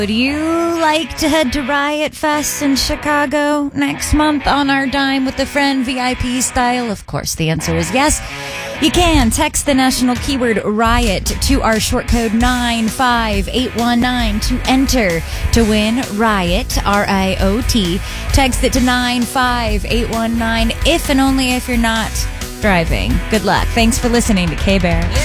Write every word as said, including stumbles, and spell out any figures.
Would you like to head to Riot Fest in Chicago next month on our dime with a friend V I P style? Of course, the answer is yes. You can text the national keyword riot to our short code nine five eight one nine to enter to win Riot, R I O T. Text it to nine five eight one nine if and only if you're not driving. Good luck. Thanks for listening to K-Bear.